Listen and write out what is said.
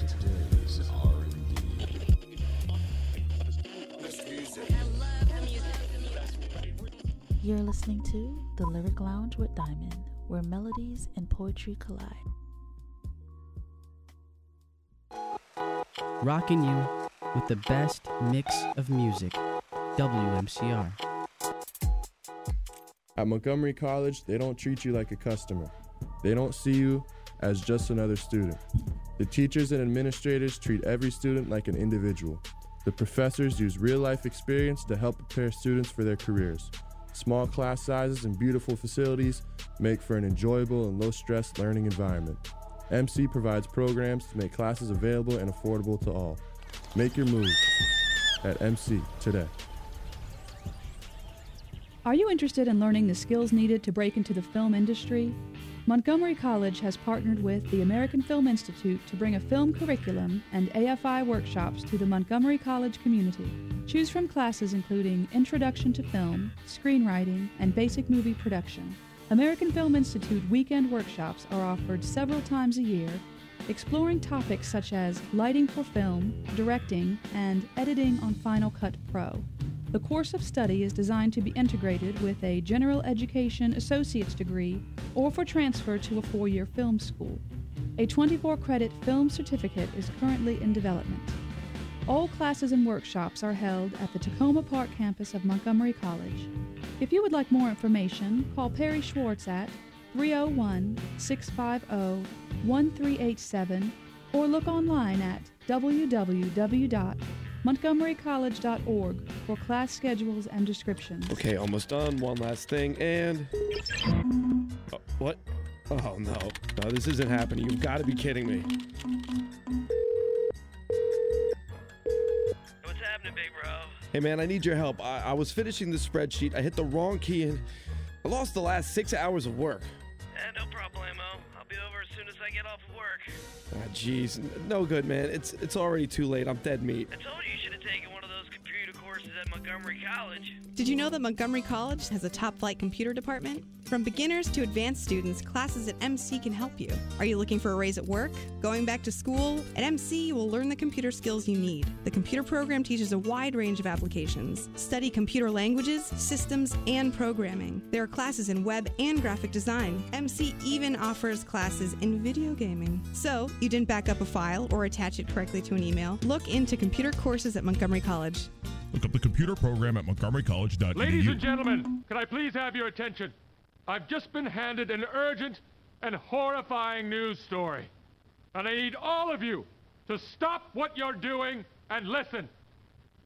Today's R&B. You're listening to The Lyric Lounge with Diamond, where melodies and poetry collide. Rocking you with the best mix of music. WMCR. At Montgomery College, they don't treat you like a customer. They don't see you as just another student. The teachers and administrators treat every student like an individual. The professors use real-life experience to help prepare students for their careers. Small class sizes and beautiful facilities make for an enjoyable and low-stress learning environment. MC provides programs to make classes available and affordable to all. Make your move at MC today. Are you interested in learning the skills needed to break into the film industry? Montgomery College has partnered with the American Film Institute to bring a film curriculum and AFI workshops to the Montgomery College community. Choose from classes including Introduction to Film, Screenwriting, and Basic Movie Production. American Film Institute weekend workshops are offered several times a year, exploring topics such as lighting for film, directing, and editing on Final Cut Pro. The course of study is designed to be integrated with a general education associate's degree or for transfer to a 4-year film school. A 24-credit film certificate is currently in development. All classes and workshops are held at the Tacoma Park campus of Montgomery College. If you would like more information, call Perry Schwartz at 301-650-1387 or look online at www.montgomerycollege.org for class schedules and descriptions. Okay, almost done. One last thing, and... Oh, what? Oh, no. No, this isn't happening. You've got to be kidding me. What's happening, big bro? Hey, man, I need your help. I was finishing the spreadsheet. I hit the wrong key, and I lost the last 6 hours of work. No problemo. I'll be over as soon as I get off of work. Ah, jeez. No good, man. It's already too late. I'm dead meat. I told you should have taken one of those computer courses at Montgomery College. Did you know that Montgomery College has a top-flight computer department? From beginners to advanced students, classes at MC can help you. Are you looking for a raise at work? Going back to school? At MC, you will learn the computer skills you need. The computer program teaches a wide range of applications. Study computer languages, systems, and programming. There are classes in web and graphic design. MC even offers classes in video gaming. So, you didn't back up a file or attach it correctly to an email? Look into computer courses at Montgomery College. Look up the computer program at montgomerycollege.edu. Ladies and gentlemen, can I please have your attention? I've just been handed an urgent and horrifying news story. And I need all of you to stop what you're doing and listen.